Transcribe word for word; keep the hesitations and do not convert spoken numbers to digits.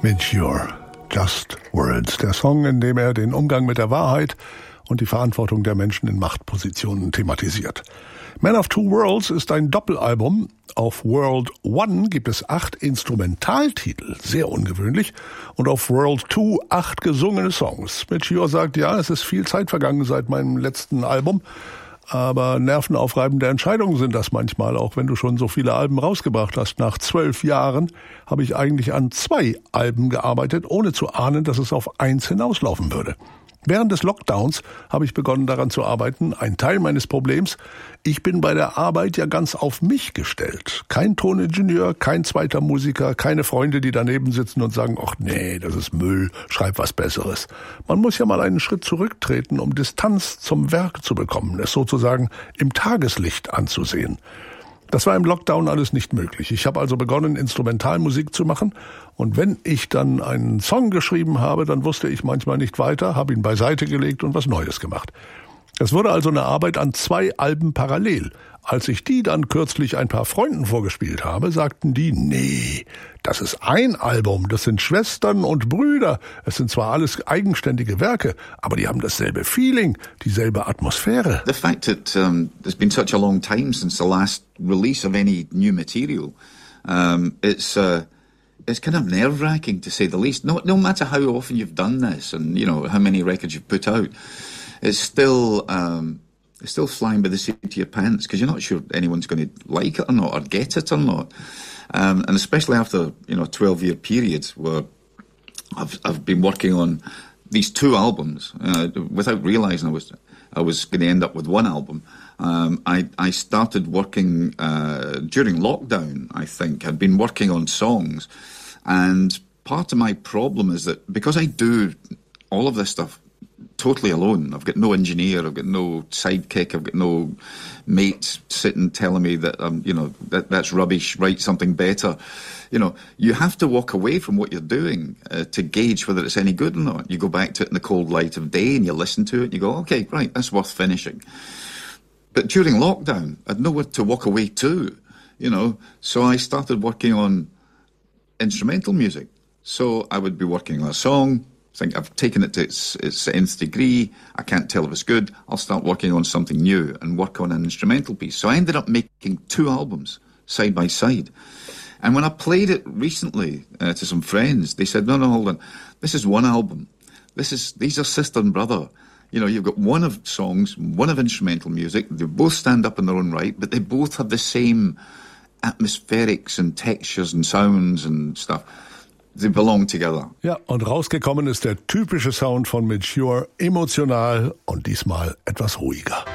Mature, Just Words, der Song, in dem er den Umgang mit der Wahrheit und die Verantwortung der Menschen in Machtpositionen thematisiert. Man of Two Worlds ist ein Doppelalbum. Auf World One gibt es acht Instrumentaltitel, sehr ungewöhnlich, und auf World Two acht gesungene Songs. Mature sagt, ja, es ist viel Zeit vergangen seit meinem letzten Album, aber nervenaufreibende Entscheidungen sind das manchmal, auch wenn du schon so viele Alben rausgebracht hast. Nach zwölf Jahren habe ich eigentlich an zwei Alben gearbeitet, ohne zu ahnen, dass es auf eins hinauslaufen würde. Während des Lockdowns habe ich begonnen, daran zu arbeiten. Ein Teil meines Problems: ich bin bei der Arbeit ja ganz auf mich gestellt. Kein Toningenieur, kein zweiter Musiker, keine Freunde, die daneben sitzen und sagen, ach nee, das ist Müll, schreib was Besseres. Man muss ja mal einen Schritt zurücktreten, um Distanz zum Werk zu bekommen, es sozusagen im Tageslicht anzusehen. Das war im Lockdown alles nicht möglich. Ich habe also begonnen, Instrumentalmusik zu machen. Und wenn ich dann einen Song geschrieben habe, dann wusste ich manchmal nicht weiter, habe ihn beiseite gelegt und was Neues gemacht. Es wurde also eine Arbeit an zwei Alben parallel. Als ich die dann kürzlich ein paar Freunden vorgespielt habe, sagten die, nee, das ist ein Album, das sind Schwestern und Brüder. Es sind zwar alles eigenständige Werke, aber die haben dasselbe Feeling, dieselbe Atmosphäre. The fact that um, there's been such a long time since the last release of any new material, um, it's uh, it's kind of nerve-wracking to say the least. No, no matter how often you've done this and, you know, how many records you've put out, it's still... Um, It's still flying by the seat of your pants because you're not sure anyone's going to like it or not or get it or not. Um, and especially after, you know, a twelve-year period where I've, I've been working on these two albums uh, without realising I was I was going to end up with one album. Um, I, I started working uh, during lockdown, I think. I'd been working on songs. And part of my problem is that because I do all of this stuff totally alone. I've got no engineer, I've got no sidekick, I've got no mate sitting telling me that, um, you know, that that's rubbish, write something better. You know, you have to walk away from what you're doing uh, to gauge whether it's any good or not. You go back to it in the cold light of day and you listen to it and you go, okay, right, that's worth finishing. But during lockdown, I'd nowhere to walk away to, you know, so I started working on instrumental music. So I would be working on a song, think I've taken it to its, its nth degree, I can't tell if it's good, I'll start working on something new and work on an instrumental piece. So I ended up making two albums side by side. And when I played it recently uh, to some friends, they said, no, no, hold on, this is one album. This is, these are sister and brother. You know, you've got one of songs, one of instrumental music, they both stand up in their own right, but they both have the same atmospherics and textures and sounds and stuff. They belong together. Ja, und rausgekommen ist der typische Sound von Mature, emotional und diesmal etwas ruhiger.